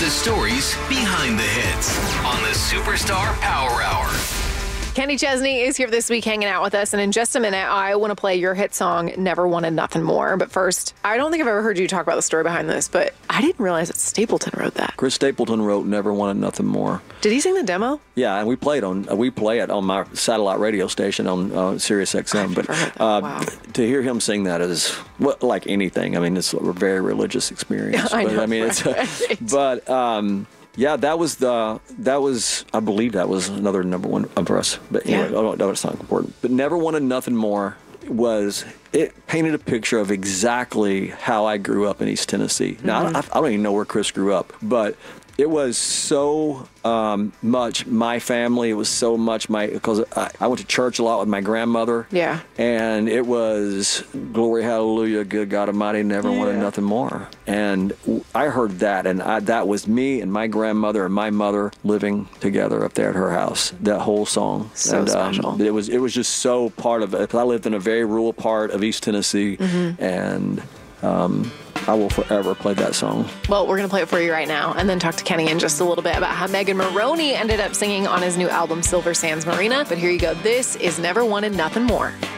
the stories behind the hits on the Superstar Power Hour. Kenny Chesney is here this week hanging out with us, and in just a minute, I want to play your hit song, Never Wanted Nothing More. But first, I don't think I've ever heard you talk about the story behind this, but I didn't realize that Stapleton wrote that. Chris Stapleton wrote Never Wanted Nothing More. Did he sing the demo? Yeah, and we play it on my satellite radio station on Sirius XM. But wow. To hear him sing that is like anything. I mean, it's a very religious experience. I know, right. Yeah, that was I believe that was another number one for us. But anyway, no, it's not important. But Never Wanted Nothing More it painted a picture of exactly how I grew up in East Tennessee. Now, I don't even know where Chris grew up, but it was so much my family. It was so much because I went to church a lot with my grandmother. Yeah. And it was glory, hallelujah, good God Almighty, never wanted nothing more. And I heard that, and that was me and my grandmother and my mother living together up there at her house. That whole song. So special. It was just so part of it. I lived in a very rural part of East Tennessee, and I will forever play that song. Well, we're going to play it for you right now and then talk to Kenny in just a little bit about how Megan Moroney ended up singing on his new album, Silver Sands Marina. But here you go. This is Never Wanted Nothing More.